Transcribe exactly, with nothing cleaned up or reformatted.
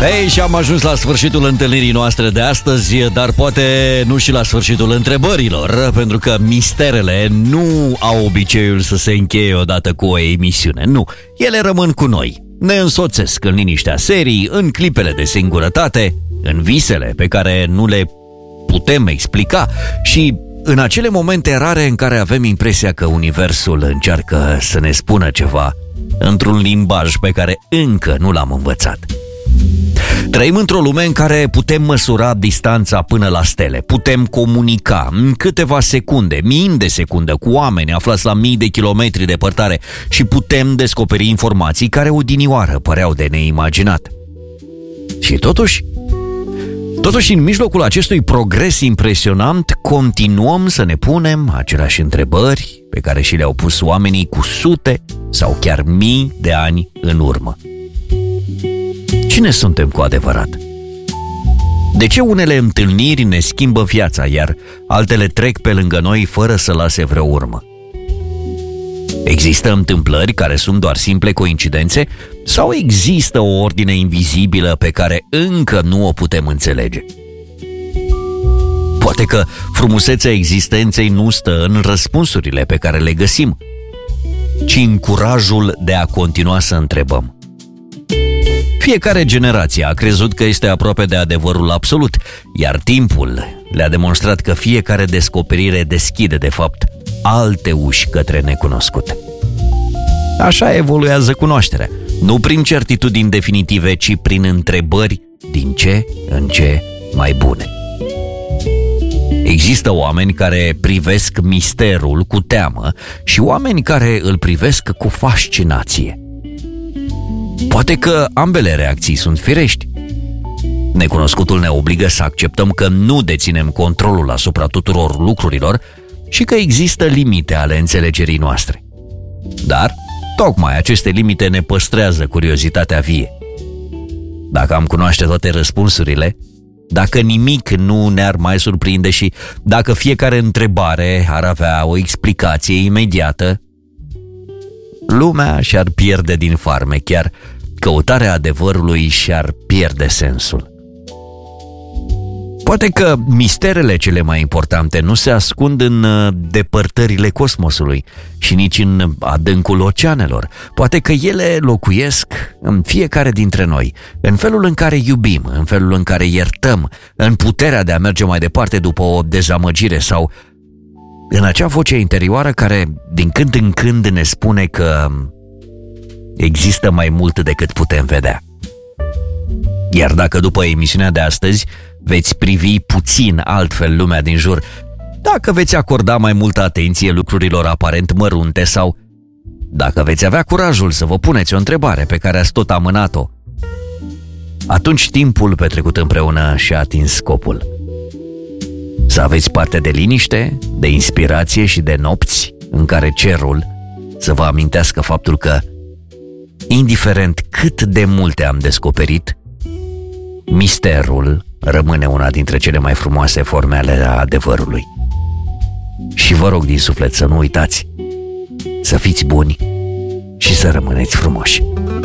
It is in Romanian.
Ei, și am ajuns la sfârșitul întâlnirii noastre de astăzi, dar poate nu și la sfârșitul întrebărilor, pentru că misterele nu au obiceiul să se încheie odată cu o emisiune. Nu, ele rămân cu noi. Ne însoțesc în liniștea serii, în clipele de singurătate, în visele pe care nu le putem explica și în acele momente rare în care avem impresia că universul încearcă să ne spună ceva într-un limbaj pe care încă nu l-am învățat. Trăim într-o lume în care putem măsura distanța până la stele, putem comunica în câteva secunde, mii de secunde cu oameni aflați la mii de kilometri departare și putem descoperi informații care odinioară păreau de neimaginat. Și totuși, totuși în mijlocul acestui progres impresionant, continuăm să ne punem aceleași întrebări pe care și le-au pus oamenii cu sute sau chiar mii de ani în urmă. Cine suntem cu adevărat? De ce unele întâlniri ne schimbă viața, iar altele trec pe lângă noi fără să lase vreo urmă? Există întâmplări care sunt doar simple coincidențe sau există o ordine invizibilă pe care încă nu o putem înțelege? Poate că frumusețea existenței nu stă în răspunsurile pe care le găsim, ci în curajul de a continua să întrebăm. Fiecare generație a crezut că este aproape de adevărul absolut, iar timpul le-a demonstrat că fiecare descoperire deschide, de fapt, alte uși către necunoscut. Așa evoluează cunoașterea, nu prin certitudini definitive, ci prin întrebări din ce în ce mai bune. Există oameni care privesc misterul cu teamă și oameni care îl privesc cu fascinație. Poate că ambele reacții sunt firești. Necunoscutul ne obligă să acceptăm că nu deținem controlul asupra tuturor lucrurilor și că există limite ale înțelegerii noastre. Dar, tocmai aceste limite ne păstrează curiozitatea vie. Dacă am cunoaște toate răspunsurile, dacă nimic nu ne-ar mai surprinde și dacă fiecare întrebare ar avea o explicație imediată, lumea și-ar pierde din farmec, chiar căutarea adevărului și-ar pierde sensul. Poate că misterele cele mai importante nu se ascund în depărtările cosmosului și nici în adâncul oceanelor. Poate că ele locuiesc în fiecare dintre noi, în felul în care iubim, în felul în care iertăm, în puterea de a merge mai departe după o dezamăgire sau în acea voce interioară care din când în când ne spune că există mai mult decât putem vedea. Iar dacă după emisiunea de astăzi veți privi puțin altfel lumea din jur, dacă veți acorda mai multă atenție lucrurilor aparent mărunte sau dacă veți avea curajul să vă puneți o întrebare pe care ați tot amânat-o, atunci timpul petrecut împreună și-a atins scopul. Să aveți parte de liniște, de inspirație și de nopți în care cerul să vă amintească faptul că, indiferent cât de multe am descoperit, misterul rămâne una dintre cele mai frumoase forme ale adevărului. Și vă rog din suflet să nu uitați, să fiți buni și să rămâneți frumoși.